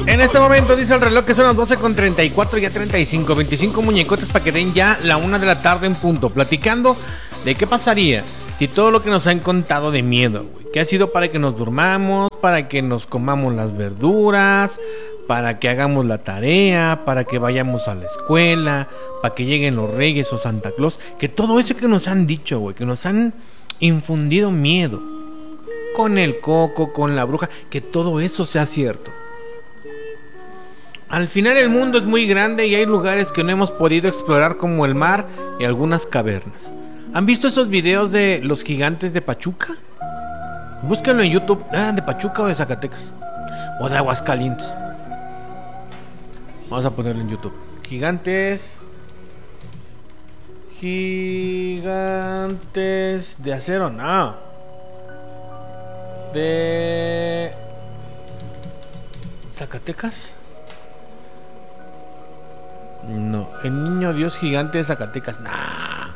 En este momento dice el reloj que son las 12:34, ya 35, 25 muñecotes para que den ya la 1 de la tarde en punto, platicando de qué pasaría si todo lo que nos han contado de miedo, güey, que ha sido para que nos durmamos, para que nos comamos las verduras, para que hagamos la tarea, para que vayamos a la escuela, para que lleguen los Reyes o Santa Claus, que todo eso que nos han dicho, güey, que nos han infundido miedo, con el coco, con la bruja, que todo eso sea cierto. Al final el mundo es muy grande y hay lugares que no hemos podido explorar, como el mar y algunas cavernas. ¿Han visto esos videos de los gigantes de Pachuca? Búsquenlo en YouTube. De Pachuca o de Zacatecas o de Aguascalientes. Vamos a ponerlo en YouTube. Gigantes de acero, no. De Zacatecas. No, el niño Dios gigante de Zacatecas. Nah.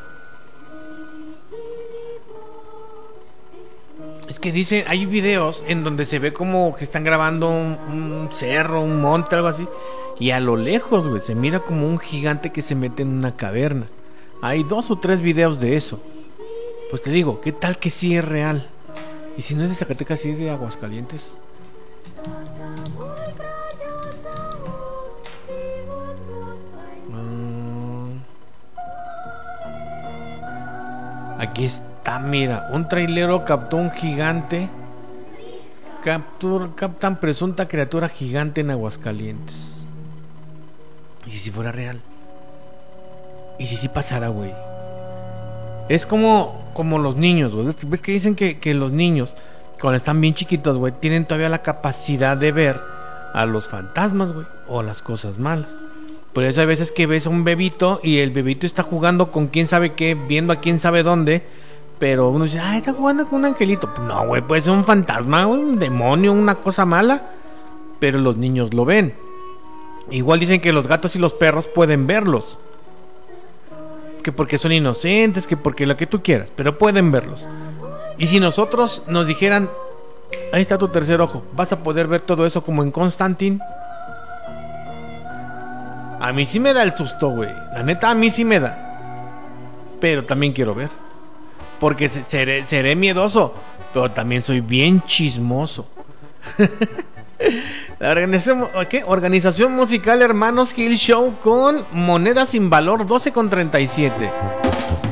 Es que dice, hay videos en donde se ve como que están grabando un cerro, un monte, algo así. Y a lo lejos, güey, se mira como un gigante que se mete en una caverna. Hay 2 o 3 videos de eso. Pues te digo, ¿qué tal que sí es real? Y si no es de Zacatecas, sí es de Aguascalientes. Aquí está, mira, un trailero captó un gigante. Captan presunta criatura gigante en Aguascalientes. ¿Y si fuera real? ¿Y si pasara, güey? Es como los niños, güey. ¿Ves que dicen que los niños, cuando están bien chiquitos, güey, tienen todavía la capacidad de ver a los fantasmas, güey, o las cosas malas? Por eso hay veces que ves a un bebito y el bebito está jugando con quién sabe qué, viendo a quién sabe dónde, pero uno dice, está jugando con un angelito. Pues no, güey, puede ser un fantasma, un demonio, una cosa mala, pero los niños lo ven. Igual dicen que los gatos y los perros pueden verlos, que porque son inocentes, que porque lo que tú quieras, pero pueden verlos. Y si nosotros nos dijeran, ahí está tu tercer ojo, vas a poder ver todo eso como en Constantine. A mí sí me da el susto, güey. La neta, a mí sí me da. Pero también quiero ver. Porque seré miedoso, pero también soy bien chismoso. La organización musical Hermanos Hill Show con Moneda Sin Valor, 12:37.